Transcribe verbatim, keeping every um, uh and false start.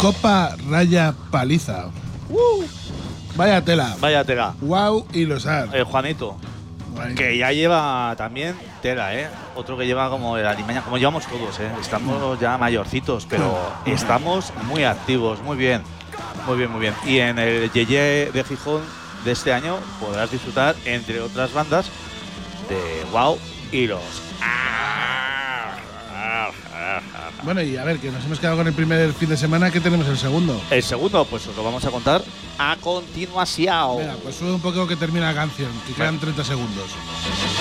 Copa Raya Paliza. Uh, Vaya tela. vaya tela. Wow y los ar. El Juanito, Guay. que ya lleva también tela, ¿eh? Otro que lleva como el Alimaña, como llevamos todos, ¿eh? Estamos ya mayorcitos, pero estamos muy activos, muy bien. Muy bien, muy bien. Y en el Yeye de Gijón de este año podrás disfrutar, entre otras bandas, de Wow y los… Bueno, y a ver, que nos hemos quedado con el primer fin de semana, que tenemos el segundo. El segundo, pues os lo vamos a contar a continuación. Venga, pues sube un poco que termina la canción, que quedan treinta segundos.